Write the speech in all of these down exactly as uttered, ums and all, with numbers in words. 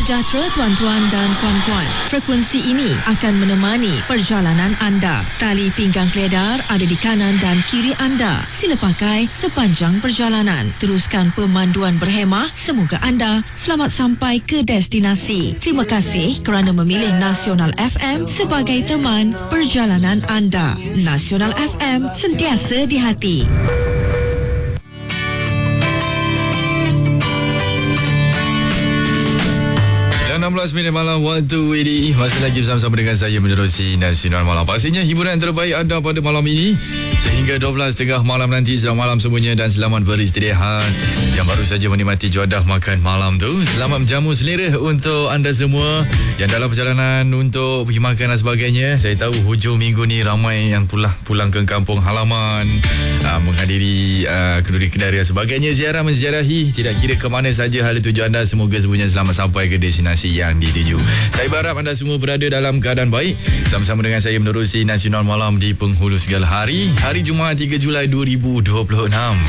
sejahtera tuan-tuan dan puan-puan. Frekuensi ini akan menemani perjalanan anda. Tali pinggang keledar ada di kanan dan kiri anda. Sila pakai sepanjang perjalanan. Teruskan pemanduan berhemah. Semoga anda selamat sampai ke destinasi. Terima kasih kerana memilih Nasional F M sebagai teman perjalanan anda. Nasional F M, sentiasa di hati. enam belas minit malam waktu ini. Masih lagi bersama-sama dengan saya menerusi Nasional Malam. Pastinya hiburan terbaik anda pada malam ini sehingga dua belas tiga puluh malam nanti. Selamat malam semuanya dan selamat beristirahat. Yang baru saja menikmati juadah makan malam tu, selamat menjamu selera untuk anda semua yang dalam perjalanan untuk pergi makan dan sebagainya. Saya tahu hujung minggu ni ramai yang pulang pulang ke kampung halaman, aa, menghadiri aa, kenduri-kenduri dan sebagainya, ziarah menziarahi. Tidak kira ke mana saja hala tuju anda, semoga semuanya selamat sampai ke destinasi yang dituju. Saya berharap anda semua berada dalam keadaan baik. Sama-sama dengan saya menerusi Nasional Malam di penghulu segala hari. Hari Jumaat tiga Julai dua ribu dua puluh enam.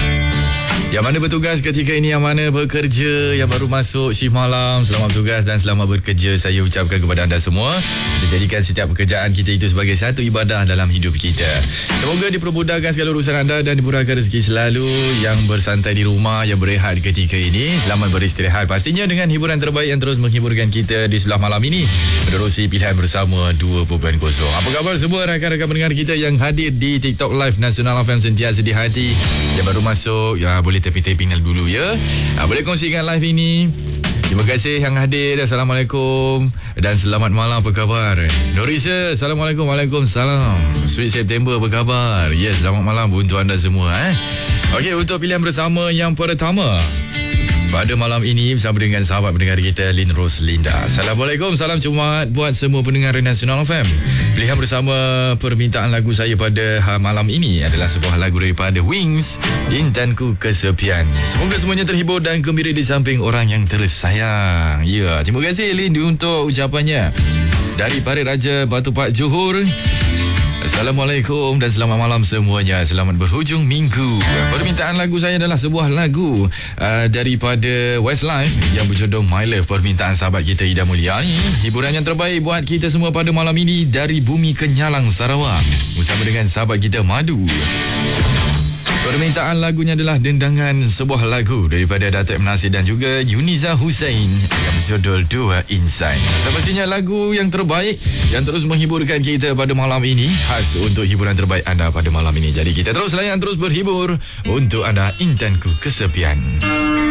Yang mana bertugas ketika ini, yang mana bekerja, yang baru masuk shift malam, selamat bertugas dan selamat bekerja saya ucapkan kepada anda semua. Kita jadikan setiap pekerjaan kita itu sebagai satu ibadah dalam hidup kita. Semoga dipermudahkan segala urusan anda dan dimurahkan rezeki selalu. Yang bersantai di rumah, yang berehat ketika ini, selamat beristirahat. Pastinya dengan hiburan terbaik yang terus menghiburkan kita di sebelah malam ini, menerusi pilihan bersama dua titik kosong. Apa khabar semua rakan-rakan pendengar kita yang hadir di TikTok Live Nasional F M sentiasa di hati. Yang baru masuk, ya boleh taping-taping dulu ya. Ha, boleh kongsikan live ini. Terima kasih yang hadir. Assalamualaikum dan selamat malam. Apa khabar? Norisa, Assalamualaikum. Waalaikumsalam. Sweet September, apa khabar? Yes, selamat malam untuk anda semua eh. Okey, untuk pilihan bersama yang pertama pada malam ini bersama dengan sahabat pendengar kita Lin Roslinda. Assalamualaikum, salam Jumaat buat semua pendengar Nasional F M. Pilihan bersama permintaan lagu saya pada malam ini adalah sebuah lagu daripada Wings, Intanku Kesepian. Semoga semuanya terhibur dan gembira di samping orang yang tersayang. Ya, terima kasih Lin untuk ucapannya. Dari Parit Raja Batu Pak Johor. Assalamualaikum dan selamat malam semuanya. Selamat berhujung minggu. Permintaan lagu saya adalah sebuah lagu uh, daripada Westlife yang berjudul My Love. Permintaan sahabat kita Ida Mulyani. Hiburan yang terbaik buat kita semua pada malam ini dari Bumi Kenyalang, Sarawak, bersama dengan sahabat kita Madu. Permintaan lagunya adalah Dendangan, sebuah lagu daripada Datuk M. Nasir dan juga Yuniza Hussein yang berjudul Dua Insan. Sepastinya lagu yang terbaik yang terus menghiburkan kita pada malam ini, khas untuk hiburan terbaik anda pada malam ini. Jadi kita terus layan, terus berhibur untuk anda. Intanku Kesepian.